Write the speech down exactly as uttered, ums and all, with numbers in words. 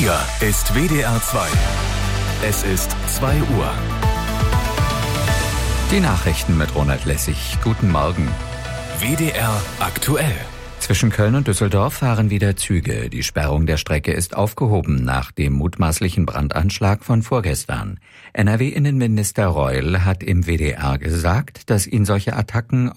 Hier ist W D R zwei. Es ist zwei Uhr. Die Nachrichten mit Ronald Lessig. Guten Morgen. W D R aktuell. Zwischen Köln und Düsseldorf fahren wieder Züge. Die Sperrung der Strecke ist aufgehoben nach dem mutmaßlichen Brandanschlag von vorgestern. N R W-Innenminister Reul hat im W D R gesagt, dass ihn solche Attacken